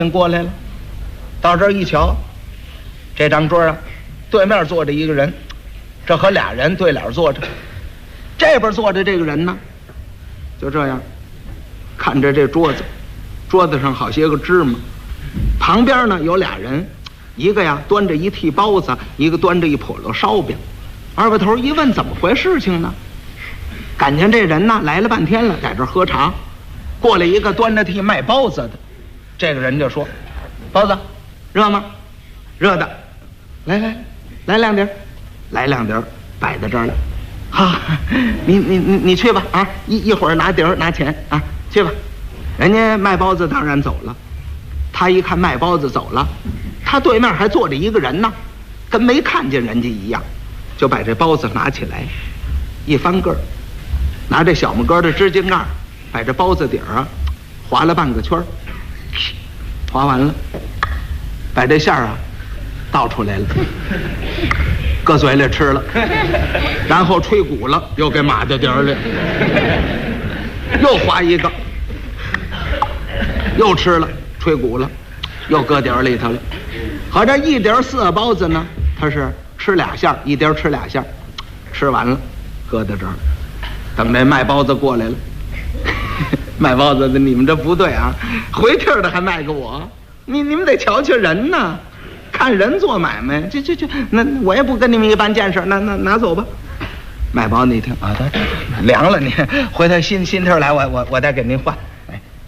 过来了，到这儿一瞧，这张桌啊，对面坐着一个人，这和俩人对脸坐着，这边坐着这个人呢，就这样看着这桌子，桌子上好些个芝麻，旁边呢有俩人，一个呀端着一屉包子，一个端着一笸箩烧饼。二把头一问怎么回事情呢？感情这人呢来了半天了，在这儿喝茶，过来一个端着屉卖包子的。这个人就说：“包子热吗？热的，来两碟，来两碟，摆在这儿了。好，你去吧啊！一会儿拿碟儿拿钱啊，去吧。人家卖包子当然走了，他一看卖包子走了，他对面还坐着一个人呢，跟没看见人家一样，就把这包子拿起来，一翻个儿，拿这小木疙的支巾盖，把这包子底儿啊划了半个圈儿。”划完了，把这馅儿啊倒出来了，搁嘴里吃了，然后吹鼓了，又给码在底儿里，又划一个，又吃了，吹鼓了，又搁底儿里头了。合着一碟4个包子呢，他是吃俩馅儿，一碟吃俩馅儿，吃完了，搁在这儿，等这卖包子过来了。卖包子的，你们这不对啊！回气儿的还卖给我，你们得瞧瞧人呢，看人做买卖。那我也不跟你们一般见识，那拿走吧。卖包子一听啊，凉了你，回头新屉来，我再给您换。